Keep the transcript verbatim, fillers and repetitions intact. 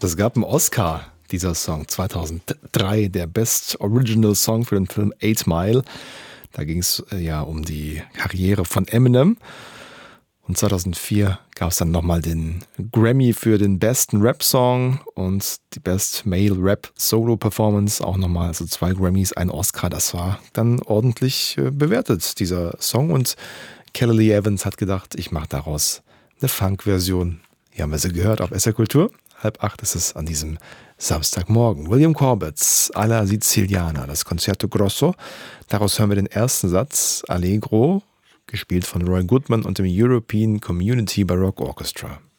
Es gab einen Oscar, dieser Song, zweitausenddrei, der Best Original Song für den Film Eight Mile. Da ging es äh, ja um die Karriere von Eminem. Und zweitausendvier gab es dann nochmal den Grammy für den besten Rap-Song und die Best Male Rap Solo Performance auch nochmal, also zwei Grammys, ein Oscar. Das war dann ordentlich äh, bewertet, dieser Song. Und Kelly Lee Evans hat gedacht, ich mache daraus eine Funk-Version. Hier haben wir sie gehört auf S R Kultur. Halb acht ist es an diesem Samstagmorgen. William Corbett, Alla Siciliana, das Concerto Grosso. Daraus hören wir den ersten Satz, Allegro, gespielt von Roy Goodman und dem European Community Baroque Orchestra.